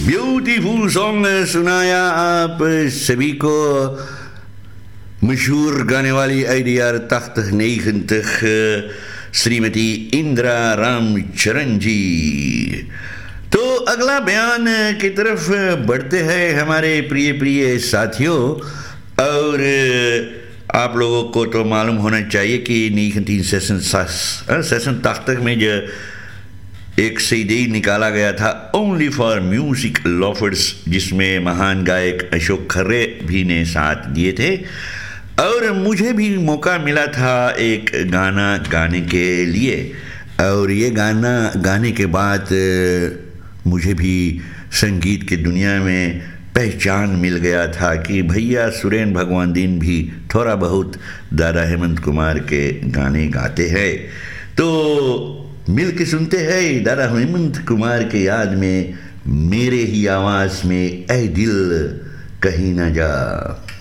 Beautiful song सुनाया आप सभी को मशहूर गाने वाली IDR 89 श्रीमती इंदिरा रामचरण जी। तो अगला बयान की तरफ बढ़ते हैं हमारे प्रिय प्रिय साथियों। और आप लोगों को तो मालूम होना चाहिए कि 19 सेशन तक में जो एक सीडी निकाला गया था ओनली फॉर म्यूजिक लवर्स, जिसमें महान गायक अशोक खर्रे भी ने साथ दिए थे। और मुझे भी मौका मिला था एक गाना गाने के लिए, और ये गाना गाने के बाद मुझे भी संगीत की दुनिया में पहचान मिल गया था कि भैया सुरेन भगवान दीन भी थोड़ा बहुत दादा हेमंत कुमार के गाने गाते हैं। तो मिल के सुनते हैं दादा हेमंत कुमार के याद में मेरे ही आवाज़ में ऐ दिल कहीं ना जा।